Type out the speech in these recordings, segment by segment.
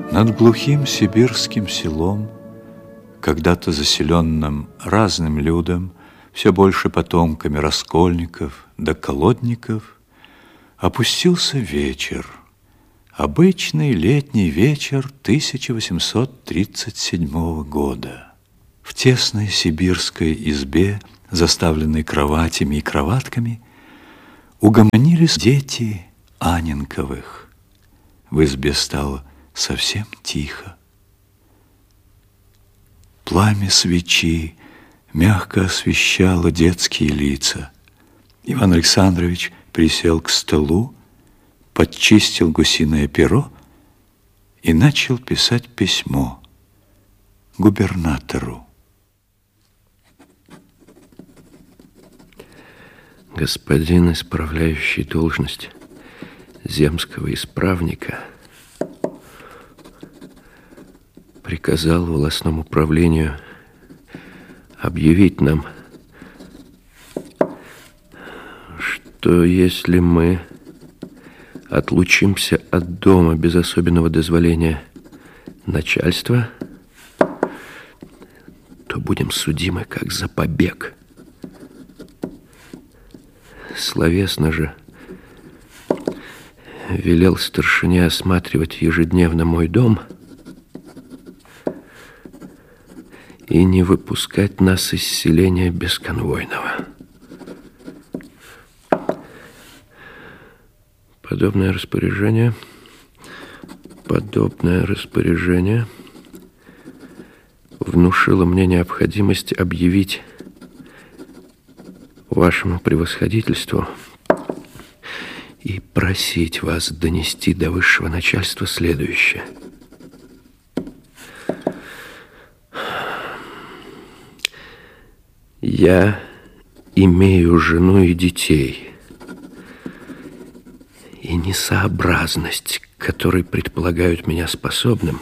Над глухим сибирским селом, когда-то заселенным разным людом, все больше потомками раскольников да колодников, опустился вечер. Обычный летний вечер 1837 года. В тесной сибирской избе, заставленной кроватями и кроватками, угомонились дети Анненковых. В избе стало совсем тихо. Пламя свечи мягко освещало детские лица. Иван Александрович присел к столу, подчистил гусиное перо и начал писать письмо губернатору. Господин, исправляющий должность земского исправника, приказал волостному управлению объявить нам, что если мы отлучимся от дома без особенного дозволения начальства, то будем судимы как за побег. Словесно же велел старшине осматривать ежедневно мой дом и не выпускать нас из селения бесконвойного. Подобное распоряжение внушило мне необходимость объявить вашему превосходительству и просить вас донести до высшего начальства следующее. Я имею жену и детей, и несообразность, которой предполагают меня способным,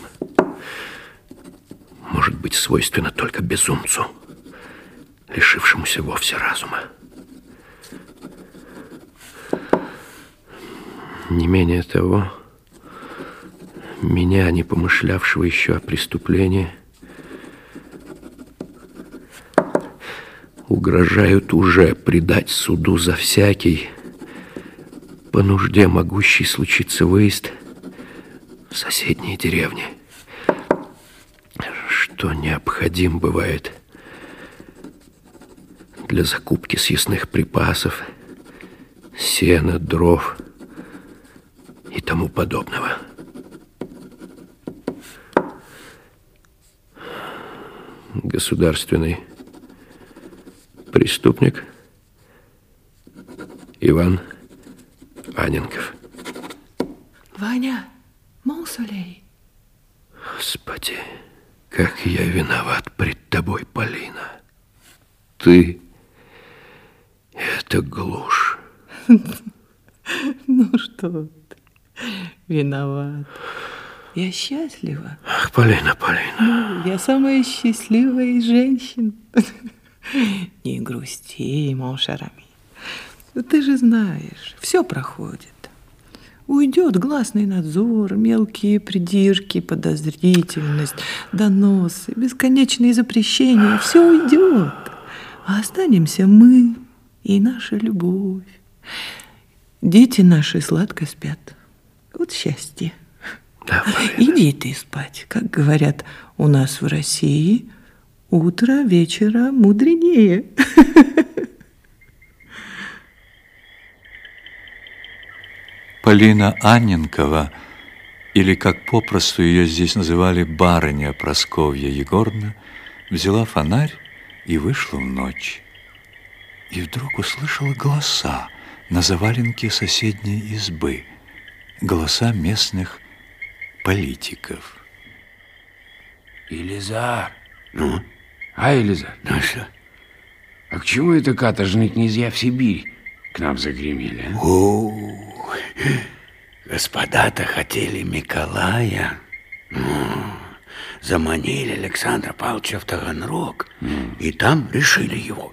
может быть свойственна только безумцу, лишившемуся вовсе разума. Не менее того, меня, не помышлявшего еще о преступлении, угрожают уже предать суду за всякий, по нужде могущий случиться выезд в соседние деревни, что необходим бывает для закупки съестных припасов, сена, дров и тому подобного. Государственный преступник Иван Анненков. Ваня, Монсолей. Господи, как я виноват пред тобой, Полина. Ты — это глушь. Ну что ты, виноват. Я счастлива. Ах, Полина. Ну, я самая счастливая из женщин. Не грусти, мон шер ами. Ты же знаешь, все проходит. Уйдет гласный надзор, мелкие придирки, подозрительность, доносы, бесконечные запрещения. Все уйдет. А останемся мы и наша любовь. Дети наши сладко спят. Вот счастье. Да, иди ты спать. Как говорят у нас в России, утро вечера мудренее. Полина Анненкова, или, как попросту ее здесь называли, барыня Прасковья Егоровна, взяла фонарь и вышла в ночь. И вдруг услышала голоса на заваленке соседней избы, голоса местных политиков. Елизар. Ну? Елизар? Ну что? А к чему это каторжные князья в Сибирь к нам загремели, а? О, господа-то хотели Миколая. Заманили Александра Павловича в Таганрог, и там решили его.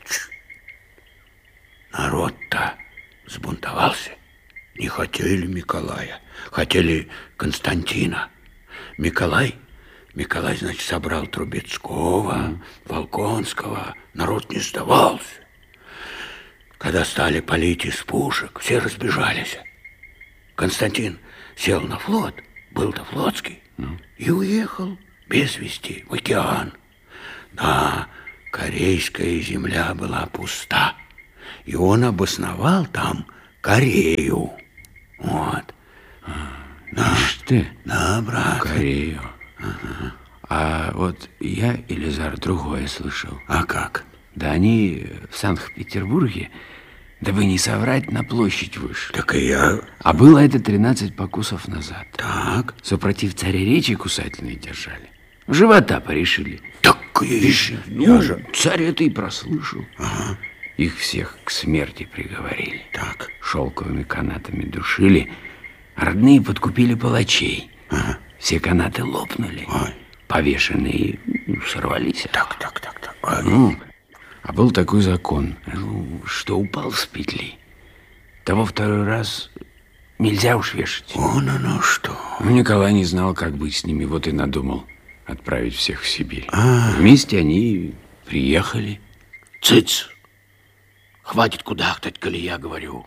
Народ-то сбунтовался. Не хотели Миколая, хотели Константина. Миколай, значит, собрал Трубецкого, Волконского. Народ не сдавался. Когда стали палить из пушек, все разбежались. Константин сел на флот, был-то флотский, и уехал без вести в океан. Да, корейская земля была пуста, и он обосновал там Корею. Вот. Да. Ишь ты, Да, брат. Корею. Ага. А вот я, Елизар, другое слышал. А как? Да они в Санкт-Петербурге, дабы не соврать, на площадь вышли. Так и я. А было это 13 покусов назад. Так. Супротив царя-речи кусательные держали. Живота порешили. Так еще. Ну, царь это и прослышал. Ага. Их всех к смерти приговорили. Так. Шелковыми канатами душили, а родные подкупили палачей. Ага. Все канаты лопнули. Ой. Повешенные сорвались. Так. Ну, а был такой закон, что упал с петли, того второй раз нельзя уж вешать. Вон оно что. Николай не знал, как быть с ними, вот и надумал отправить всех в Сибирь. Вместе они приехали. Цыц! Хватит кудахтать, коли я говорю.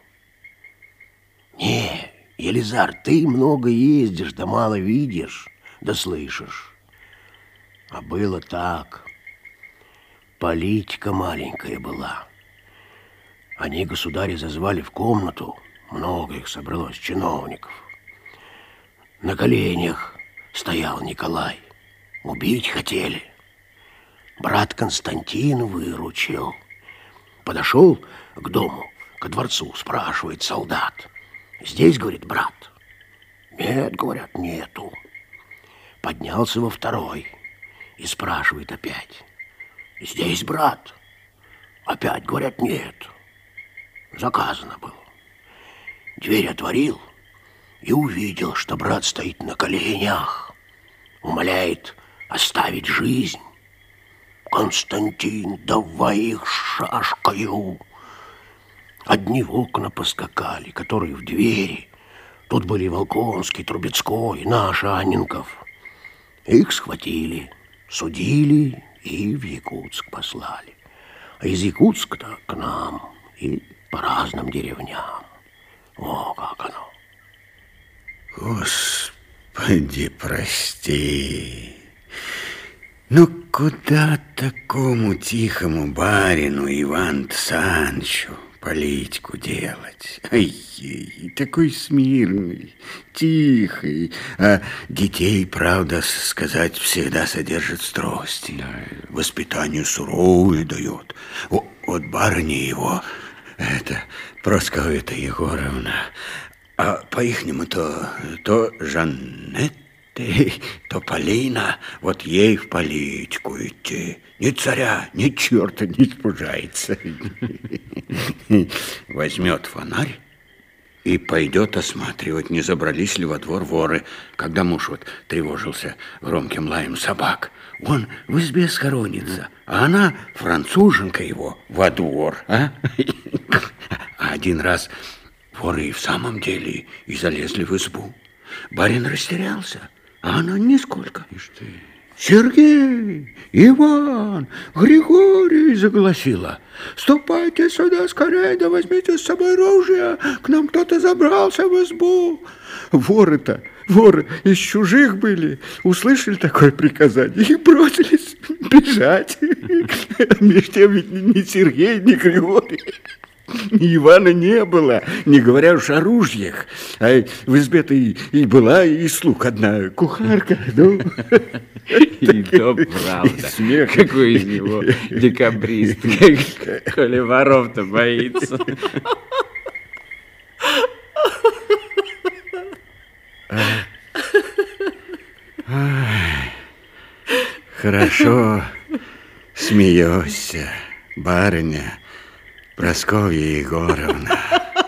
Не, Елизар, ты много ездишь, да мало видишь, да слышишь. А было так. Политика маленькая была. Они государя зазвали в комнату, много их собралось, чиновников. На коленях стоял Николай. Убить хотели. Брат Константин выручил. Подошел к дому, ко дворцу, спрашивает солдат. Здесь, говорит, брат? Нет, говорят, нету. Поднялся во второй и спрашивает опять. Здесь, брат? Опять, говорят, нет. Заказано было. Дверь отворил и увидел, что брат стоит на коленях. Умоляет оставить жизнь. Константин, давай их шашкою. Одни в окна поскакали, которые в двери. Тут были Волконский, Трубецкой, наш Анненков. Их схватили, судили и в Якутск послали. А из Якутска-то к нам и по разным деревням. О, как оно. Господи, прости. Ну, куда такому тихому барину Ивану Санчу политику делать? Ай, такой смирный, тихий, а детей, правда сказать, всегда содержит стрости. Да. Воспитание суровое дает. Вот барыня его, это Прасковья-то Егоровна, а по-ихнему то Жаннетта, то Полина, вот ей в политику идти. Ни царя, ни черта не испужается. Возьмет фонарь и пойдет осматривать, не забрались ли во двор воры, когда муж вот тревожился громким лаем собак. Он в избе схоронится, а она, француженка его, во двор. А один раз воры и в самом деле и залезли в избу. Барин растерялся, а она нисколько. Ишь ты. Сергей, Иван, Григорий, загласила. Ступайте сюда скорее, да возьмите с собой оружие. К нам кто-то забрался в избу. Воры из чужих были, услышали такое приказание и бросились бежать. Между тем ведь ни Сергей, ни Григорий, ни Ивана не было, не говоря уж о ружьях. А в избе-то и была и слуг одна кухарка. Ну. И то правда. Смех. Какой из него декабрист, коли воров-то боится. Хорошо смеешься, барыня Прасковья Егоровна.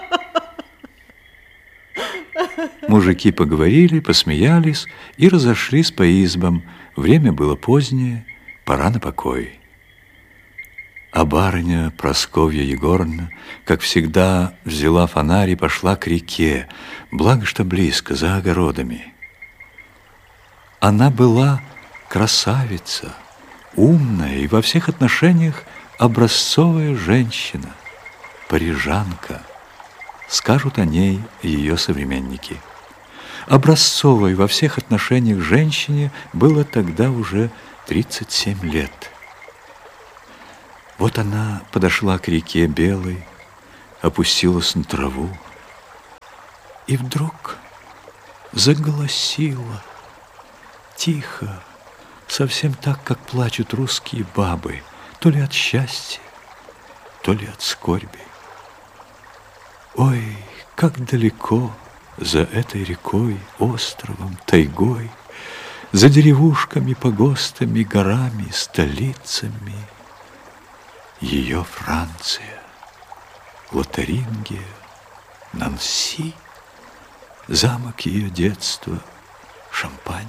Мужики поговорили, посмеялись и разошлись по избам. Время было позднее, пора на покой. А барыня Прасковья Егоровна, как всегда, взяла фонарь и пошла к реке, благо что близко, за огородами. Она была красавица, умная и во всех отношениях образцовая женщина, парижанка, скажут о ней ее современники. Образцовой во всех отношениях женщине было тогда уже 37 лет. Вот она подошла к реке Белой, опустилась на траву и вдруг заголосила тихо, совсем так, как плачут русские бабы, то ли от счастья, то ли от скорби. Ой, как далеко за этой рекой, островом, тайгой, за деревушками, погостами, горами, столицами ее Франция, Лотарингия, Нанси, замок ее детства, Шампань.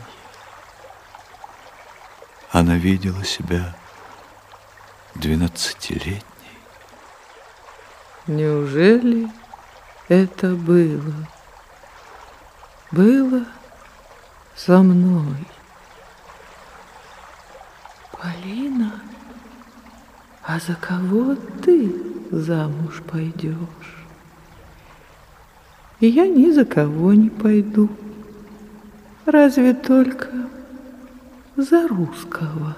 Она видела себя 12-летней. Неужели это было? Было со мной. Полина, а за кого ты замуж пойдешь? И я ни за кого не пойду, разве только за русского.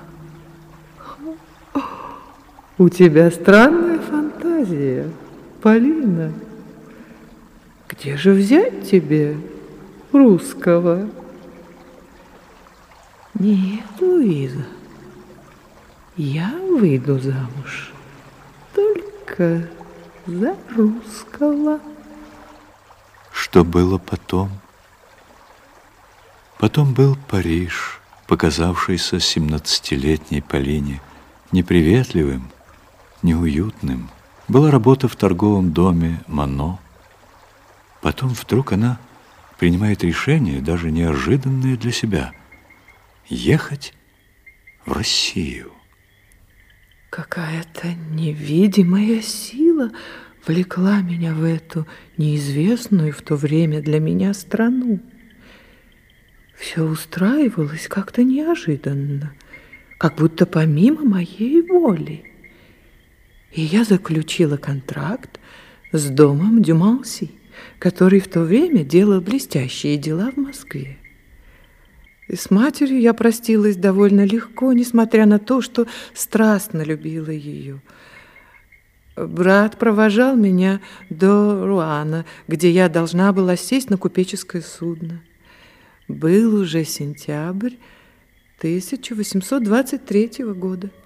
У тебя странная фантазия, Полина. Где же взять тебе русского? Нет, Луиза, я выйду замуж только за русского. Что было потом? Потом был Париж, показавшийся 17-летней Полине неприветливым, неуютным. Была работа в торговом доме Мано. Потом вдруг она принимает решение, даже неожиданное для себя, ехать в Россию. Какая-то невидимая сила влекла меня в эту неизвестную в то время для меня страну. Все устраивалось как-то неожиданно, как будто помимо моей воли. И я заключила контракт с домом Дюманси, который в то время делал блестящие дела в Москве. И с матерью я простилась довольно легко, несмотря на то, что страстно любила ее. Брат провожал меня до Руана, где я должна была сесть на купеческое судно. Был уже сентябрь 1823 года.